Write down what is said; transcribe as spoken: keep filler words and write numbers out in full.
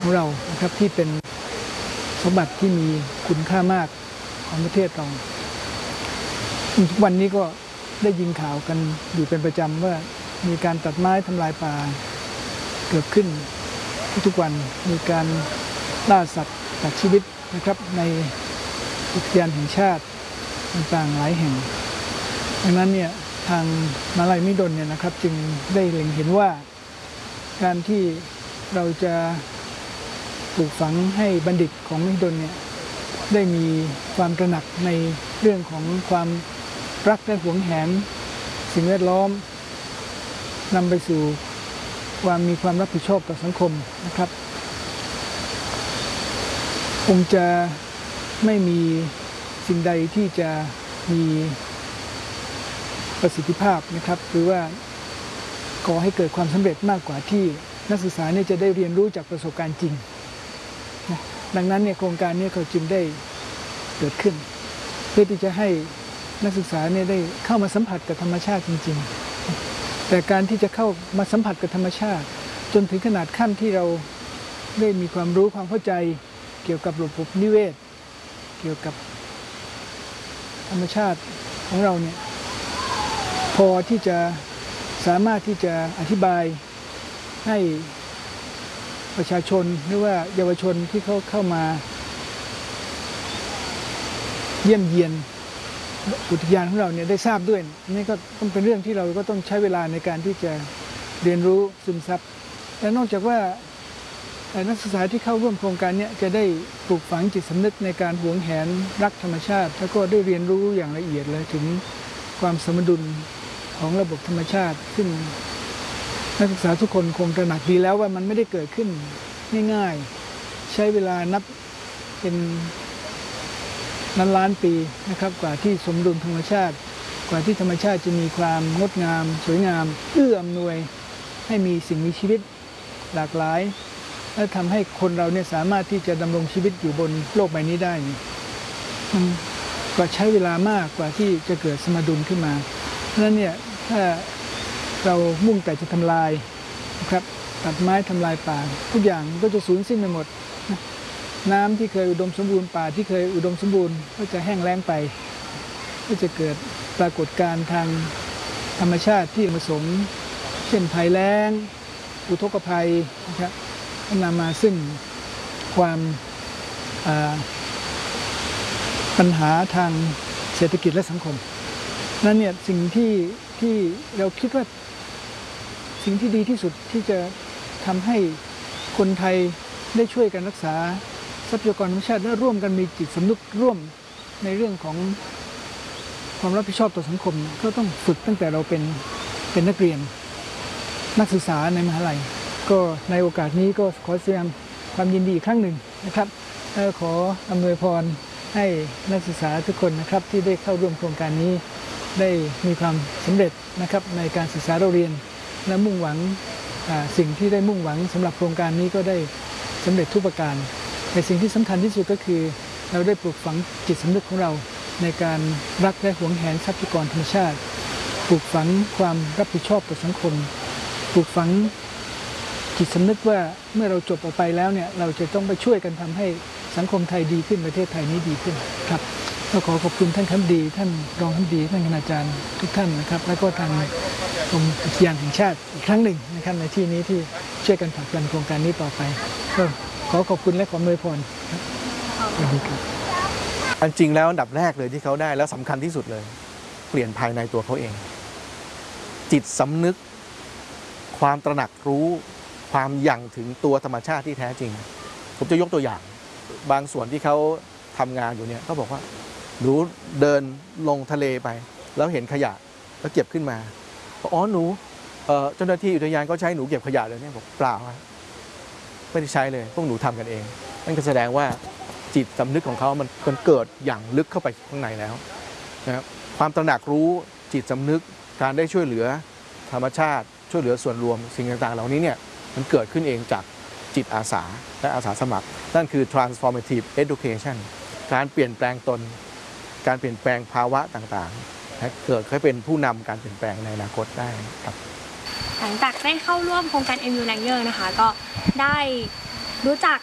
ของเรานะครับที่เป็นสมบัติที่มีคุณค่ามากของประเทศเราทุกวันนี้ก็ได้ยินข่าวกันอยู่เป็นประจำว่ามีการตัดไม้ทำลายป่าเกิดขึ้นทุกวันมีการล่าสัตว์ตัดชีวิตนะครับในอุทยานแห่งชาติต่างๆหลายแห่งดังนั้นเนี่ยทางมหาวิทยาลัยมหิดลเนี่ยนะครับจึงได้เล็งเห็นว่าการที่เราจะปลูกฝังให้บัณฑิตของมหิดลเนี่ยได้มีความตระหนักในเรื่องของความรักและหวงแหนสิ่งแวดล้อมนำไปสู่ความมีความรับผิดชอบต่อสังคมนะครับคงจะไม่มีสิ่งใดที่จะมีประสิทธิภาพนะครับหรือว่าก่อให้เกิดความสำเร็จมากกว่าที่นักศึกษาเนี่ยจะได้เรียนรู้จากประสบการณ์จริงนะดังนั้นเนี่ยโครงการนี้เขาจึงได้เกิดขึ้นเพื่อที่จะให้นักศึกษาเนี่ยได้เข้ามาสัมผัสกับธรรมชาติจริงๆแต่การที่จะเข้ามาสัมผัสกับธรรมชาติจนถึงขนาดขั้นที่เราได้มีความรู้ความเข้าใจเกี่ยวกับระบบนิเวศเกี่ยวกับธรรมชาติของเราเนี่ยพอที่จะสามารถที่จะอธิบายให้ประชาชนหรือว่าเยาวชนที่เขาเข้ามาเยี่ยมเยียนอุทยานของเราเนี่ยได้ทราบด้วยนี่ก็ต้องเป็นเรื่องที่เราก็ต้องใช้เวลาในการที่จะเรียนรู้ซึมซับและนอกจากว่านักศึกษาที่เข้าร่วมโครงการนี้จะได้ปลูกฝังจิตสำนึกในการหวงแหนรักธรรมชาติแล้วก็ได้เรียนรู้อย่างละเอียดเลยถึงความสมดุลของระบบธรรมชาติซึ่งนักศึกษาทุกคนคงตระหนักดีแล้วว่ามันไม่ได้เกิดขึ้นง่ายๆใช้เวลานับเป็นล้านล้านปีนะครับกว่าที่สมดุลธรรมชาติกว่าที่ธรรมชาติจะมีความงดงามสวยงามเอื้ออำนวยให้มีสิ่งมีชีวิตหลากหลายและทำให้คนเราเนี่ยสามารถที่จะดำรงชีวิตอยู่บนโลกใบนี้ได้มันก็ใช้เวลามากกว่าที่จะเกิดสมดุลขึ้นมาเพราะฉะนั้นเนี่ยถ้าเรามุ่งแต่จะทำลายนะครับตัดไม้ทำลายป่าทุกอย่างก็จะสูญสิ้นไปหมดน้ำที่เคยอุดมสมบูรณ์ป่าที่เคยอุดมสมบูรณ์ก็จะแห้งแล้งไปก็จะเกิดปรากฏการณ์ทางธรรมชาติที่ผสมเช่นภัยแล้งอุทกภัยนะครับนำมาซึ่งความปัญหาทางเศรษฐกิจและสังคมนั่นเนี่ยสิ่งที่ที่เราคิดว่าสิ่งที่ดีที่สุดที่จะทำให้คนไทยได้ช่วยกันรักษาทรัพยากรธรรมชาติและร่วมกันมีจิตสำนึกร่วมในเรื่องของความรับผิดชอบต่อสังคมก็ต้องฝึกตั้งแต่เราเป็นเป็นนักเรียนนักศึกษาในมหาลัยก็ในโอกาสนี้ก็ขอแสดงความยินดีอีกครั้งหนึ่งนะครับและขออำนวยพรให้นักศึกษาทุกคนนะครับที่ได้เข้าร่วมโครงการนี้ได้มีความสำเร็จนะครับในการศึกษาเราเรียนและมุ่งหวังสิ่งที่ได้มุ่งหวังสำหรับโครงการนี้ก็ได้สำเร็จทุกประการแต่สิ่งที่สำคัญที่สุดก็คือเราได้ปลูกฝังจิตสำนึกของเราในการรักและหวงแหนทรัพยากรธรรมชาติปลูกฝังความรับผิดชอบต่อสังคมปลูกฝังจิตสำนึกว่าเมื่อเราจบออกไปแล้วเนี่ยเราจะต้องไปช่วยกันทำให้สังคมไทยดีขึ้นประเทศไทยนี้ดีขึ้นครับก็ขอขอบคุณท่านคณบดีท่านรองคณบดีท่านคณาจารย์ทุกท่านนะครับและก็ทางกรมอุทยานแห่งชาติอีกครั้งหนึ่งนะครับในที่นี้ที่ช่วยกันผลักดันโครงการนี้ต่อไปก็ขอขอบคุณและขออวยพรสวัสดีครับอันจริงแล้วอันดับแรกเลยที่เขาได้แล้วสำคัญที่สุดเลยเปลี่ยนภายในตัวเขาเองจิตสำนึกความตระหนักรู้ความยั่งถึงตัวธรรมชาติที่แท้จริงผมจะยกตัวอย่างบางส่วนที่เขาทำงานอยู่เนี่ยเขาบอกว่าหนูเดินลงทะเลไปแล้วเห็นขยะแล้วเก็บขึ้นมาอ๋อหนูเจ้าหน้าที่อุทยานก็ใช้หนูเก็บขยะเลยเนี่ยบอกเปล่าไม่ได้ใช้เลยพวกหนูทำกันเองนั่นก็แสดงว่าจิตสำนึกของเขามันมันเกิดอย่างลึกเข้าไปข้างในแล้วนะครับความตระหนักรู้จิตสำนึกการได้ช่วยเหลือธรรมชาติช่วยเหลือส่วนรวมสิ่งต่างๆเหล่านี้เนี่ยมันเกิดขึ้นเองจากจิตอาสาและอาสาสมัครนั่นคือ transformative education การเปลี่ยนแปลงตนการเปลี่ยนแปลงภาวะต่างๆเกิดให้เป็นผู้นำการเปลี่ยนแปลงในอนาคตได้ครับหลังจากได้เข้าร่วมโครงการ เอ็ม ยู Ranger นะคะก็ได้รู้จัก